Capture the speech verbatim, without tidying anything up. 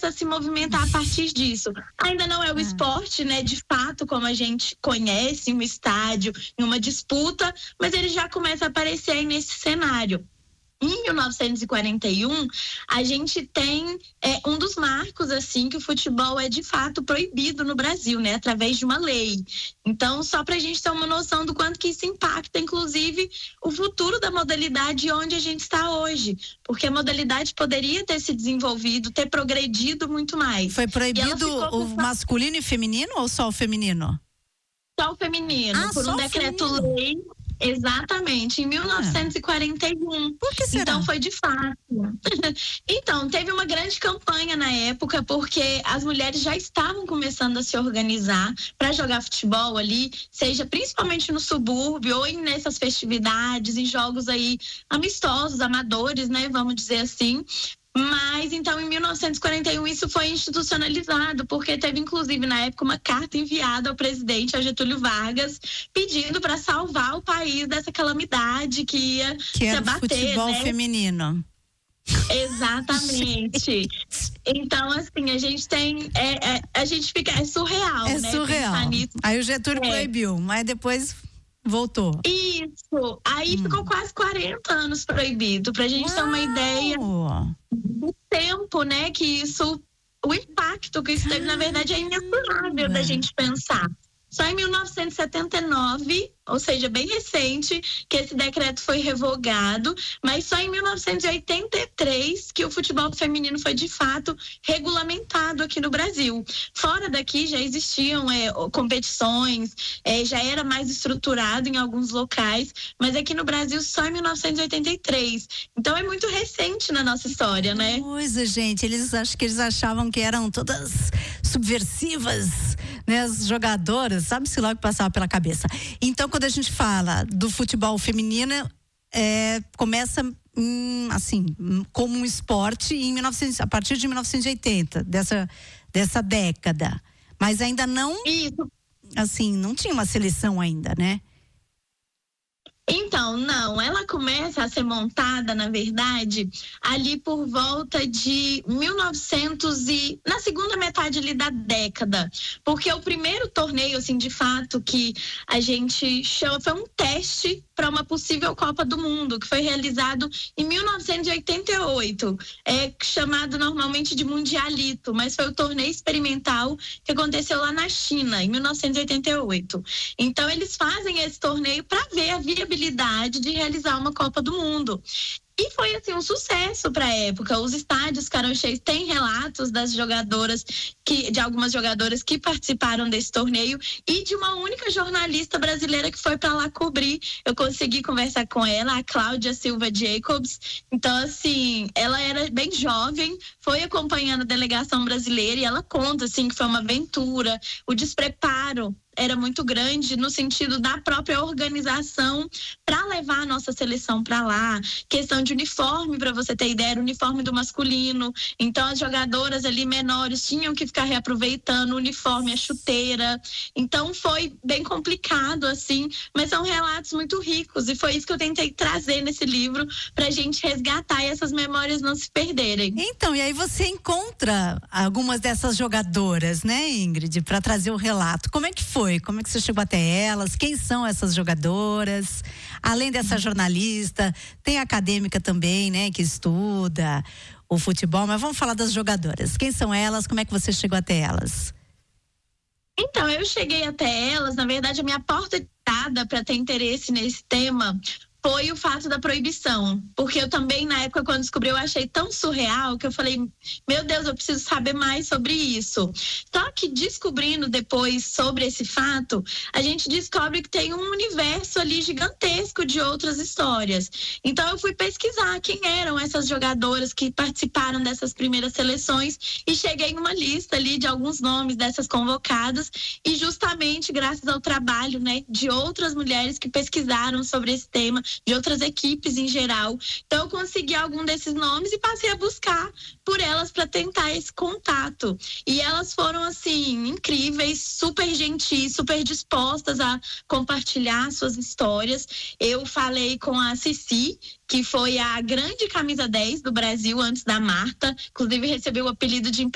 começa a se movimentar a partir disso. Ainda não é o esporte, né, de fato, como a gente conhece, em um estádio, em uma disputa, mas ele já começa a aparecer aí nesse cenário. Em mil novecentos e quarenta e um, a gente tem é, um dos marcos, assim, que o futebol é de fato proibido no Brasil, né? Através de uma lei. Então, só pra gente ter uma noção do quanto que isso impacta, inclusive, o futuro da modalidade e onde a gente está hoje. Porque a modalidade poderia ter se desenvolvido, ter progredido muito mais. Foi proibido o masculino e feminino ou só o feminino? Só o feminino, ah, por um decreto-lei. Exatamente, em mil novecentos e quarenta e um. Por que será? Então foi de fato. Então, teve uma grande campanha na época, porque as mulheres já estavam começando a se organizar para jogar futebol ali, seja principalmente no subúrbio ou em nessas festividades, em jogos aí amistosos, amadores, né? Vamos dizer assim. Mas, então, em mil novecentos e quarenta e um, isso foi institucionalizado, porque teve, inclusive, na época, uma carta enviada ao presidente, ao Getúlio Vargas, pedindo para salvar o país dessa calamidade que ia que era se abater, futebol né? feminino. Exatamente. Então, assim, a gente tem, é, é, a gente fica, é surreal, é né? surreal. Aí o Getúlio é. proibiu, mas depois voltou. Isso. Aí hum. ficou quase quarenta anos proibido, pra gente Uau. ter uma ideia do tempo, né, que isso, o impacto que isso teve, na verdade, é imensurável da gente pensar. Só em mil novecentos e setenta e nove, ou seja, bem recente, que esse decreto foi revogado, mas só em mil novecentos e oitenta e três que o futebol feminino foi de fato regulamentado aqui no Brasil. Fora daqui já existiam é, competições, é, já era mais estruturado em alguns locais, mas aqui no Brasil só em mil novecentos e oitenta e três. Então é muito recente na nossa história, né? Coisa, gente, eles acho que eles achavam que eram todas subversivas, né, as jogadoras, sabe-se lá o que passava pela cabeça. Então, quando a gente fala do futebol feminino, é, começa hum, assim, como um esporte em mil e novecentos, a partir de mil novecentos e oitenta, dessa, dessa década. Mas ainda não, Isso. assim, não tinha uma seleção ainda, né? Então, não, ela começa a ser montada, na verdade, ali por volta de mil e novecentos e na segunda metade ali da década, porque o primeiro torneio, assim, de fato, que a gente chama, foi um teste para uma possível Copa do Mundo, que foi realizado em mil novecentos e oitenta e oito, é chamado normalmente de Mundialito, mas foi o torneio experimental que aconteceu lá na China, em mil novecentos e oitenta e oito. Então, eles fazem esse torneio para ver a viabilidade de realizar uma Copa do Mundo. E foi, assim, um sucesso para a época. Os estádios ficaram cheios. Tem relatos das jogadoras, que, de algumas jogadoras que participaram desse torneio e de uma única jornalista brasileira que foi para lá cobrir. Eu consegui conversar com ela, a Cláudia Silva Jacobs. Então, assim, ela era bem jovem, foi acompanhando a delegação brasileira e ela conta, assim, que foi uma aventura. O despreparo era muito grande no sentido da própria organização para levar a nossa seleção para lá. Questão de uniforme, para você ter ideia, era o uniforme do masculino. Então, as jogadoras ali menores tinham que ficar reaproveitando o uniforme, a chuteira. Então, foi bem complicado, assim, mas são relatos muito ricos e foi isso que eu tentei trazer nesse livro pra gente resgatar e essas memórias não se perderem. Então, e aí você encontra algumas dessas jogadoras, né, Ingrid, para trazer o relato. Como é que foi? Como é que você chegou até elas? Quem são essas jogadoras? Além dessa jornalista, tem a acadêmica também, né, que estuda o futebol, mas vamos falar das jogadoras. Quem são elas? Como é que você chegou até elas? Então, eu cheguei até elas, na verdade, a minha porta de entrada para ter interesse nesse tema foi o fato da proibição, porque eu também, na época, quando descobri, eu achei tão surreal que eu falei, meu Deus, eu preciso saber mais sobre isso. Só que descobrindo depois sobre esse fato, a gente descobre que tem um universo ali gigantesco de outras histórias. Então eu fui pesquisar quem eram essas jogadoras que participaram dessas primeiras seleções e cheguei em uma lista ali de alguns nomes dessas convocadas e justamente graças ao trabalho, né, de outras mulheres que pesquisaram sobre esse tema, de outras equipes em geral. Então eu consegui algum desses nomes e passei a buscar por elas para tentar esse contato. E elas foram, assim, incríveis, super gentis, super dispostas a compartilhar suas histórias. Eu falei com a Cici, que foi a grande camisa dez do Brasil antes da Marta, inclusive recebeu o apelido de